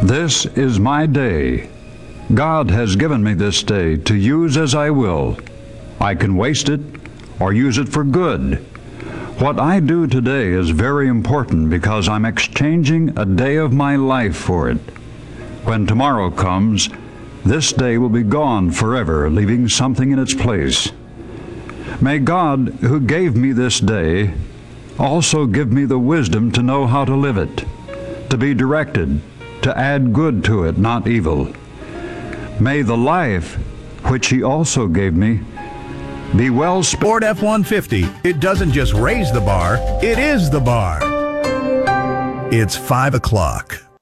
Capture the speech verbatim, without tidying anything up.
This is my day. God has given me this day to use as I will. I can waste it or use it for good. What I do today is very important because I'm exchanging a day of my life for it. When tomorrow comes, this day will be gone forever, leaving something in its place. May God, who gave me this day, also give me the wisdom to know how to live it, to be directed, to add good to it, not evil. May the life which He also gave me be well spent. Ford F one fifty, it doesn't just raise the bar, it is the bar. It's five o'clock.